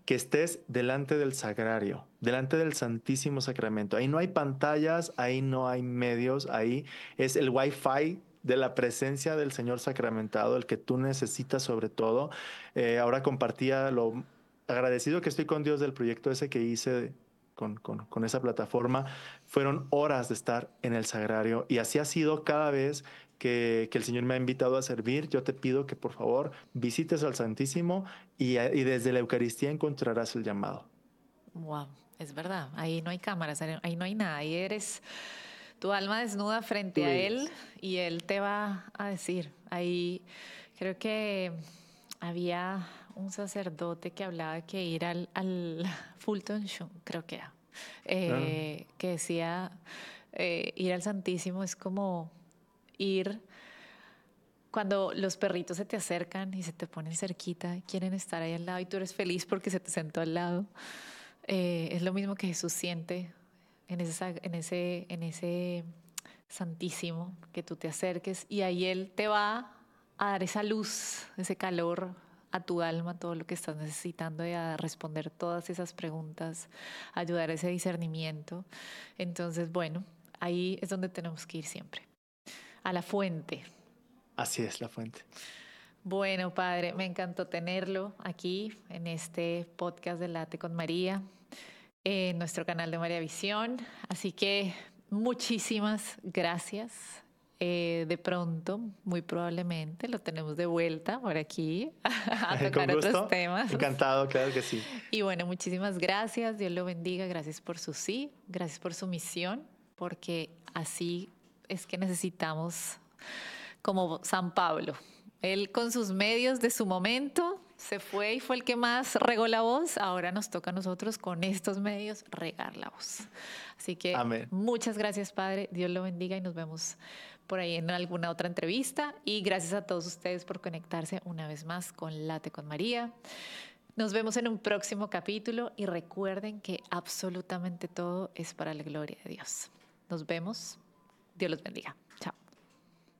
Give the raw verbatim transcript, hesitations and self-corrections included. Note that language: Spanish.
que estés delante del sagrario, delante del Santísimo Sacramento. Ahí no hay pantallas, ahí no hay medios, ahí es el wifi de la presencia del Señor sacramentado, el que tú necesitas sobre todo. Eh, ahora compartía lo agradecido que estoy con Dios del proyecto ese que hice con, con, con esa plataforma. Fueron horas de estar en el sagrario y así ha sido cada vez que, que el Señor me ha invitado a servir. Yo te pido que por favor visites al Santísimo y, y desde la Eucaristía encontrarás el llamado. Wow, es verdad. Ahí no hay cámaras, ahí no hay nada. Ahí eres tu alma desnuda frente Tú a él eres. y él te va a decir. Ahí creo que había un sacerdote que hablaba que ir al, al Fulton Sheen, creo que era, Claro. eh, que decía eh, ir al Santísimo es como ir cuando los perritos se te acercan y se te ponen cerquita, quieren estar ahí al lado y tú eres feliz porque se te sentó al lado. Eh, es lo mismo que Jesús siente en ese, en ese, en ese santísimo, que tú te acerques y ahí Él te va a dar esa luz, ese calor a tu alma, todo lo que estás necesitando y a responder todas esas preguntas, ayudar a ese discernimiento. Entonces, bueno, ahí es donde tenemos que ir siempre, a la fuente. Así es la fuente. Bueno, padre, me encantó tenerlo aquí en este podcast de Late con María, en nuestro canal de María Visión. Así que muchísimas gracias. Eh, de pronto, muy probablemente, lo tenemos de vuelta por aquí a Con tocar otros gusto. temas. Encantado, claro que sí. Y bueno, muchísimas gracias. Dios lo bendiga. Gracias por su sí, gracias por su misión, porque así es que necesitamos, como San Pablo. Él con sus medios de su momento se fue y fue el que más regó la voz. Ahora nos toca a nosotros con estos medios regar la voz. Así que Amén. muchas gracias, Padre. Dios lo bendiga y nos vemos por ahí en alguna otra entrevista. Y gracias a todos ustedes por conectarse una vez más con Late con María. Nos vemos en un próximo capítulo y recuerden que absolutamente todo es para la gloria de Dios. Nos vemos. Dios los bendiga. Chao.